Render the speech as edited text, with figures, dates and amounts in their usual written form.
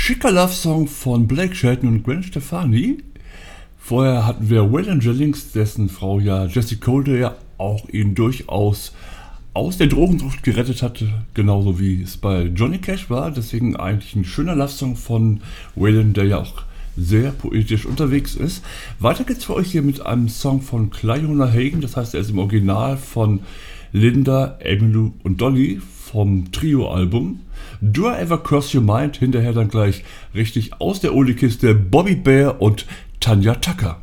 schicker Love-Song von Blake Shelton und Gwen Stefani. Vorher hatten wir Waylon Jennings, dessen Frau ja Jessie Cole, der ja auch ihn durchaus aus der Drogensucht gerettet hatte, genauso wie es bei Johnny Cash war. Deswegen eigentlich ein schöner Love-Song von Waylon, der ja auch sehr poetisch unterwegs ist. Weiter geht's für euch hier mit einem Song von Cliona Hagen, das heißt, er ist im Original von Linda, Emmylou und Dolly vom Trio-Album. Do I Ever Cross Your Mind? Hinterher dann gleich richtig aus der Oldie-Kiste Bobby Bear und Tanya Tucker.